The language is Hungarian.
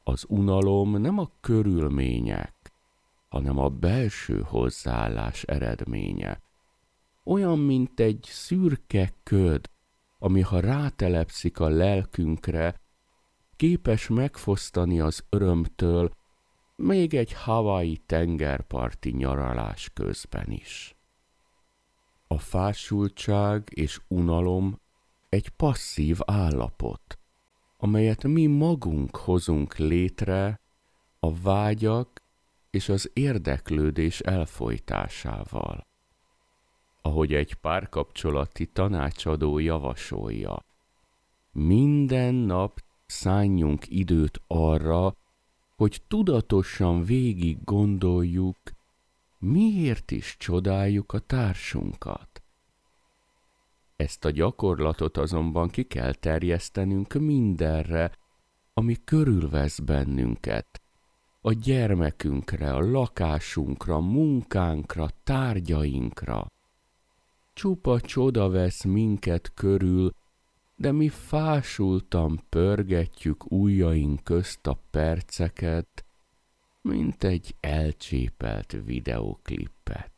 Az unalom nem a körülmények, hanem a belső hozzáállás eredménye. Olyan, mint egy szürke köd, ami ha rátelepszik a lelkünkre, képes megfosztani az örömtől, még egy Hawaii tengerparti nyaralás közben is. A fásultság és unalom egy passzív állapot, amelyet mi magunk hozunk létre a vágyak és az érdeklődés elfojtásával. Ahogy egy párkapcsolati tanácsadó javasolja, minden nap szánjunk időt arra, hogy tudatosan végig gondoljuk, miért is csodáljuk a társunkat. Ezt a gyakorlatot azonban ki kell terjesztenünk mindenre, ami körülvesz bennünket, a gyermekünkre, a lakásunkra, munkánkra, tárgyainkra. Csupa csoda vesz minket körül, de mi fásultan pörgetjük ujjaink közt a perceket, mint egy elcsépelt videóklipet.